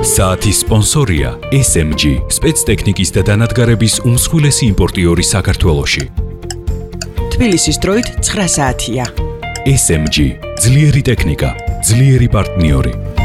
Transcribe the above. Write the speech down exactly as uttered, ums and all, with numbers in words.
საათის სპონსორია ეს ემ ჯი, სპეცტექნიკის და დანადგარების უმსხვილესი იმპორტიორი საქართველოში. თბილისის დროით ცხრა საათია. ეს ემ ჯი, ძლიერი ტექნიკა, ძლიერი პარტნიორი.